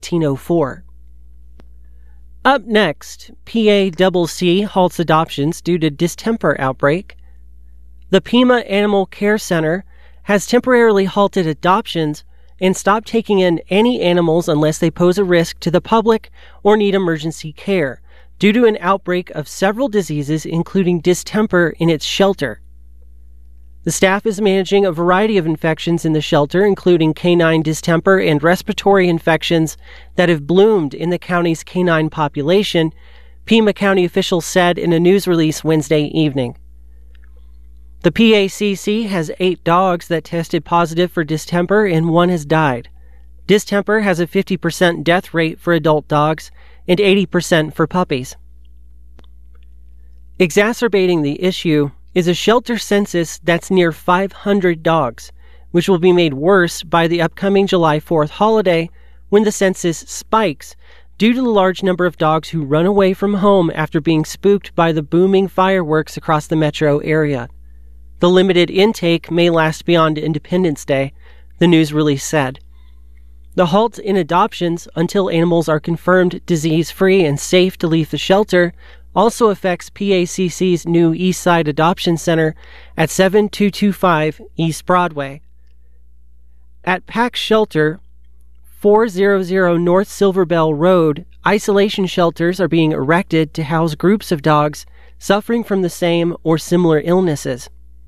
1904. Up next, PACC halts adoptions due to distemper outbreak. The Pima Animal Care Center has temporarily halted adoptions and stopped taking in any animals unless they pose a risk to the public or need emergency care due to an outbreak of several diseases, including distemper in its shelter. The staff is managing a variety of infections in the shelter, including canine distemper and respiratory infections that have bloomed in the county's canine population, Pima County officials said in a news release Wednesday evening. The PACC has 8 dogs that tested positive for distemper and 1 has died. Distemper has a 50% death rate for adult dogs and 80% for puppies. Exacerbating the issue is a shelter census that's near 500 dogs, which will be made worse by the upcoming July 4th holiday when the census spikes due to the large number of dogs who run away from home after being spooked by the booming fireworks across the metro area. The limited intake may last beyond Independence Day, the news release said. The halt in adoptions until animals are confirmed disease-free and safe to leave the shelter also affects PACC's new East Side Adoption Center at 7225 East Broadway. At PAC's shelter, 400 North Silver Bell Road, isolation shelters are being erected to house groups of dogs suffering from the same or similar illnesses.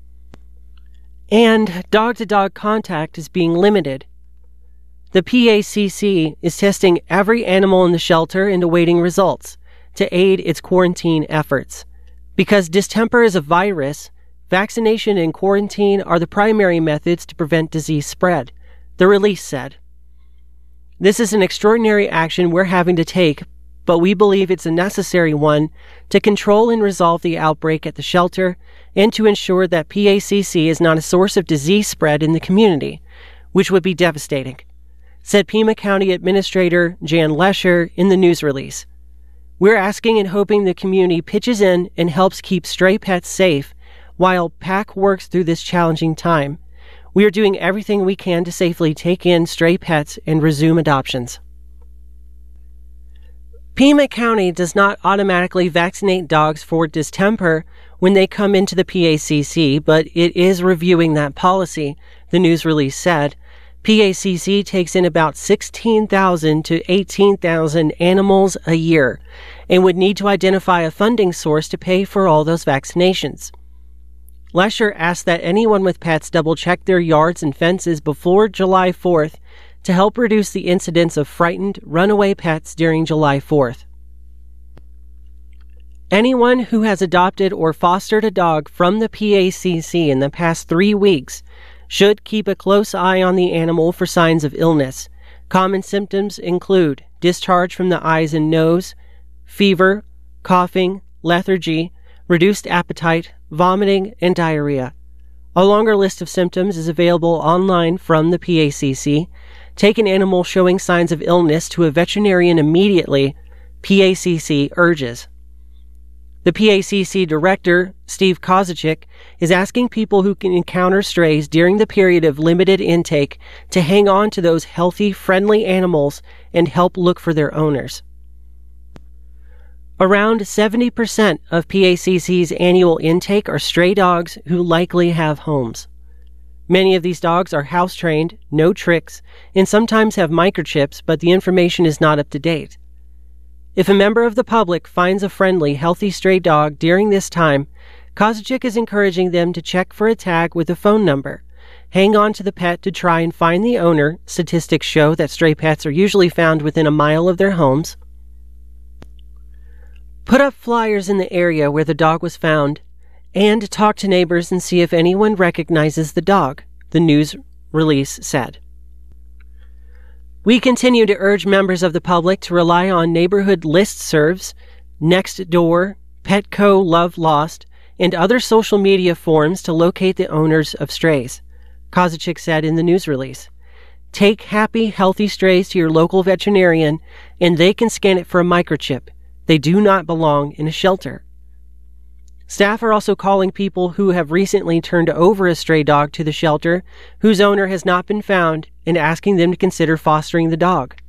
And dog-to-dog contact is being limited. The PACC is testing every animal in the shelter and awaiting results to aid its quarantine efforts. Because distemper is a virus, vaccination and quarantine are the primary methods to prevent disease spread, the release said. This is an extraordinary action we're having to take, but we believe it's a necessary one to control and resolve the outbreak at the shelter and to ensure that PACC is not a source of disease spread in the community, which would be devastating, said Pima County Administrator Jan Lesher in the news release. We're asking and hoping the community pitches in and helps keep stray pets safe while PAC works through this challenging time. We are doing everything we can to safely take in stray pets and resume adoptions. Pima County does not automatically vaccinate dogs for distemper when they come into the PACC, but it is reviewing that policy, the news release said. PACC takes in about 16,000 to 18,000 animals a year and would need to identify a funding source to pay for all those vaccinations. Lesher asked that anyone with pets double-check their yards and fences before July 4th to help reduce the incidence of frightened, runaway pets during July 4th. Anyone who has adopted or fostered a dog from the PACC in the past 3 weeks should keep a close eye on the animal for signs of illness. Common symptoms include discharge from the eyes and nose, fever, coughing, lethargy, reduced appetite, vomiting, and diarrhea. A longer list of symptoms is available online from the PACC. Take an animal showing signs of illness to a veterinarian immediately, PACC urges. The PACC director, Steve Kozaczyk, is asking people who can encounter strays during the period of limited intake to hang on to those healthy, friendly animals and help look for their owners. Around 70% of PACC's annual intake are stray dogs who likely have homes. Many of these dogs are house-trained, no tricks, and sometimes have microchips, but the information is not up to date. If a member of the public finds a friendly, healthy stray dog during this time, Kozaczyk is encouraging them to check for a tag with a phone number. Hang on to the pet to try and find the owner. Statistics show that stray pets are usually found within a mile of their homes. Put up flyers in the area where the dog was found, and talk to neighbors and see if anyone recognizes the dog, the news release said. We continue to urge members of the public to rely on neighborhood listservs, Nextdoor, Petco Love Lost, and other social media forums to locate the owners of strays, Kozaczyk said in the news release. Take happy, healthy strays to your local veterinarian, and they can scan it for a microchip. They do not belong in a shelter. Staff are also calling people who have recently turned over a stray dog to the shelter whose owner has not been found and asking them to consider fostering the dog.